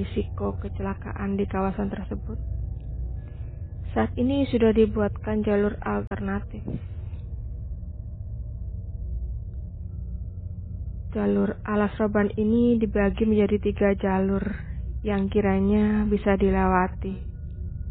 risiko kecelakaan di kawasan tersebut. Saat ini sudah dibuatkan jalur alternatif. Jalur Alas Roban ini dibagi menjadi 3 jalur yang kiranya bisa dilewati.